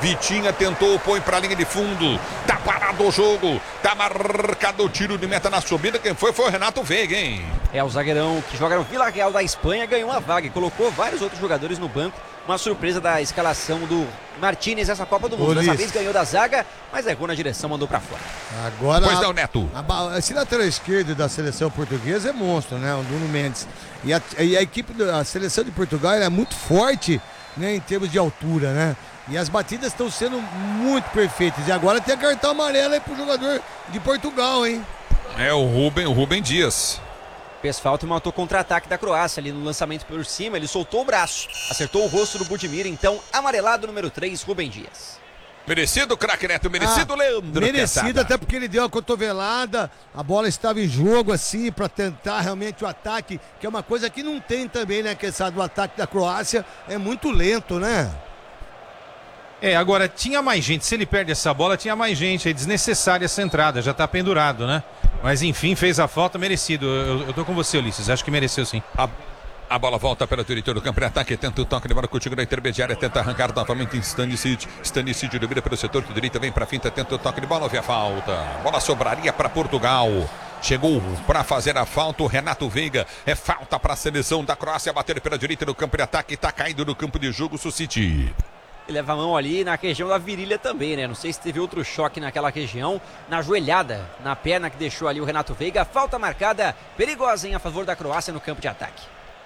Vitinha tentou, põe pra linha de fundo. Tá parado o jogo. Tá marcado o tiro de meta na subida. Quem foi o Renato Veiga, hein? É o zagueirão que joga no Vila Real da Espanha, ganhou uma vaga e colocou vários outros jogadores no banco. Uma surpresa da escalação do Martínez nessa Copa do Mundo. Dessa vez ganhou da zaga, mas errou na direção, mandou pra fora. Agora, pois não, Neto. Esse lateral esquerdo da seleção portuguesa é monstro, né? O Nuno Mendes. E a equipe da seleção de Portugal é muito forte, né, em termos de altura, né? E as batidas estão sendo muito perfeitas. E agora tem a cartão amarelo aí pro jogador de Portugal, hein? É o Rubem Dias. Fez falta e matou contra-ataque da Croácia ali no lançamento por cima. Ele soltou o braço, acertou o rosto do Budimir. Então, amarelado número 3, Rubem Dias. Merecido, craque Neto, merecido, Leandro. Merecido, até porque ele deu uma cotovelada, a bola estava em jogo assim, para tentar realmente o ataque, que é uma coisa que não tem também, né? Que sabe, o ataque da Croácia é muito lento, né? Agora tinha mais gente, se ele perde essa bola, tinha mais gente, é desnecessária essa entrada, já tá pendurado, né? Mas enfim, fez a falta, merecido. Eu tô com você, Ulisses, acho que mereceu sim. A bola volta pela direita do campo de ataque, tenta o toque de bola contigo na intermediária, tenta arrancar novamente em Stanisic. Stanisic domina pelo setor de direita, vem pra finta, tenta o toque de bola, houve a falta. Bola sobraria para Portugal. Chegou para fazer a falta o Renato Veiga. É falta para a seleção da Croácia bater pela direita do campo de ataque, tá caindo no campo de jogo, Suciti. Ele leva a mão ali na região da virilha também, né? Não sei se teve outro choque naquela região, na joelhada, na perna que deixou ali o Renato Veiga. Falta marcada, perigosa, hein, a favor da Croácia no campo de ataque.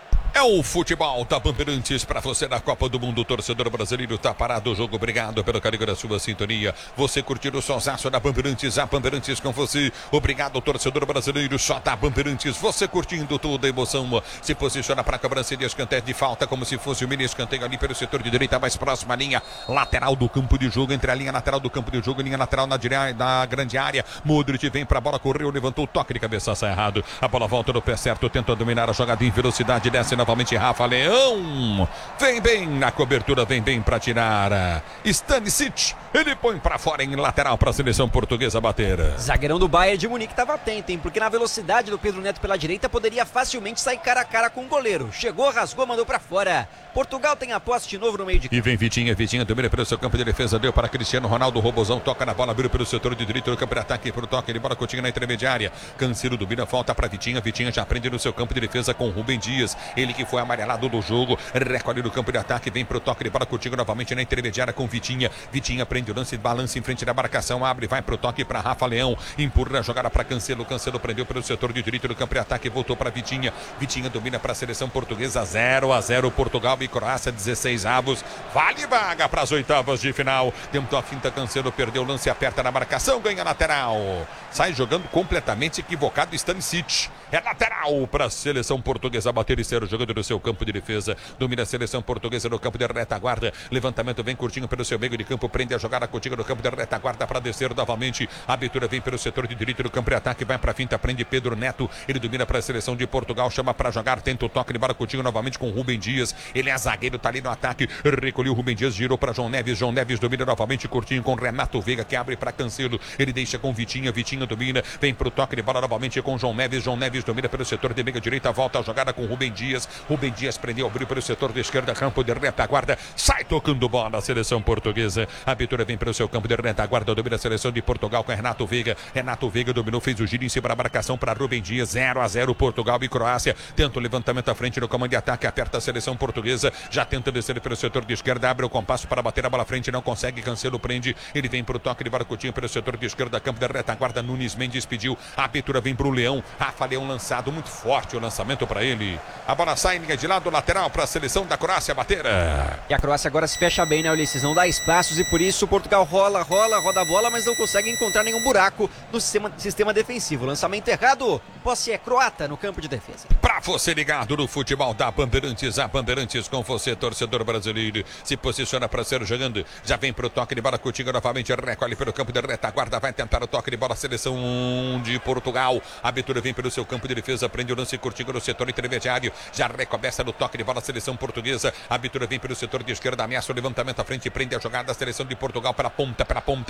É o futebol da Bandeirantes para você na Copa do Mundo. O torcedor brasileiro tá parado o jogo. Obrigado pelo carinho da sua sintonia. Você curtiu o sonsaço da Bandeirantes, a Bandeirantes com você. Obrigado, torcedor brasileiro, só da Bandeirantes. Você curtindo toda a emoção. Se posiciona para a cobrança de escanteio de falta, como se fosse o mini escanteio ali pelo setor de direita, mais próxima linha lateral do campo de jogo. Entre a linha lateral do campo de jogo e linha lateral na grande área. Modric vem para a bola, correu, levantou o toque de cabeça, sai errado. A bola volta no pé certo, tenta dominar a jogada em velocidade, desce novamente Rafa Leão, vem bem na cobertura, vem bem para tirar. Stanisic, ele põe para fora em lateral para a seleção portuguesa bater. Zagueirão do Bayern de Munique estava atento, hein? Porque na velocidade do Pedro Neto pela direita poderia facilmente sair cara a cara com o goleiro. Chegou, rasgou, mandou para fora. Portugal tem a posse de novo no meio de campo. E vem Vitinha domina pelo seu campo de defesa, deu para Cristiano Ronaldo, Robozão toca na bola, vira pelo setor de direito do campo de ataque, pro toque de bola continua na intermediária. Cancelo domina, falta para Vitinha já prende no seu campo de defesa com Rubem Dias, ele que foi amarelado do jogo, recolhe no campo de ataque, vem pro toque de bola contigo novamente na intermediária com Vitinha prende o lance, balança em frente da marcação, abre, vai pro toque para Rafa Leão, empurra a jogada para Cancelo prendeu pelo setor de direito do campo de ataque, voltou para Vitinha domina para a seleção portuguesa, 0-0 Portugal e Croácia, 16 avos, vale vaga para as oitavas de final. Tentou a finta, Cancelo perdeu o lance, aperta na marcação, ganha lateral, sai jogando completamente equivocado Stanisic, é lateral para a seleção portuguesa bater e ser o jogador do seu campo de defesa, domina a seleção portuguesa no campo de retaguarda, levantamento vem curtinho pelo seu meio de campo, prende a jogada contigo no campo de retaguarda para descer novamente, a abertura vem pelo setor de direito do campo de ataque, vai para a finta, prende Pedro Neto, ele domina para a seleção de Portugal, chama para jogar, tenta o toque de bola contigo novamente com Rubem Dias, ele é zagueiro, tá ali no ataque, recolheu o Rubem Dias, girou para João Neves domina novamente curtinho com Renato Veiga que abre para Cancelo, ele deixa com Vitinha domina, vem pro toque de bola novamente com João Neves domina pelo setor de meia direita, volta a jogada com Rubem Dias prendeu, abriu pelo setor de esquerda, campo de retaguarda, sai tocando bola a seleção portuguesa, a abertura vem pelo seu campo de retaguarda, domina a seleção de Portugal com Renato Veiga dominou, fez o giro em cima da marcação para Rubem Dias, 0-0 Portugal e Croácia, tenta o levantamento à frente no comando de ataque, aperta a seleção portuguesa, já tenta descer pelo setor de esquerda, abre o compasso para bater a bola à frente, não consegue, Cancelo prende, ele vem pro toque de bola curtinho pelo setor de esquerda, campo de retaguarda, Nunes Mendes pediu, a abertura vem pro Leão, Rafa Leão lançado, muito forte o lançamento para ele, a bola sai em linha de lado, lateral para a seleção da Croácia bater. E a Croácia agora se fecha bem, né, Ulisses? Não dá espaços e por isso o Portugal roda a bola, mas não consegue encontrar nenhum buraco no sistema defensivo. Lançamento errado, posse é croata no campo de defesa. Pra você ligado no futebol da Bandeirantes, a Bandeirantes com você, torcedor brasileiro, se posiciona para ser jogando, já vem pro toque de bola contigo novamente, recolhe pelo campo de retaguarda, vai tentar o toque de bola, seleção de Portugal, a abertura vem pelo seu campo de defesa, prende o lance curtinho no setor intermediário, já recomeça no toque de bola, seleção portuguesa, a abertura vem pelo setor de esquerda, ameaça o levantamento à frente, prende a jogada, a seleção de Portugal pela ponta,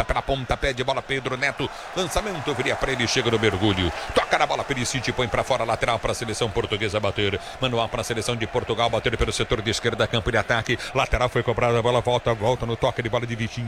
pede bola Pedro Neto, lançamento viria para ele, chega no mergulho, toca na bola, Perisic põe para fora, lateral para a seleção portuguesa bater, manual para a seleção de Portugal bater pelo setor de esquerda, campo de ataque, lateral foi cobrada, a bola volta no toque de bola de Vitinha.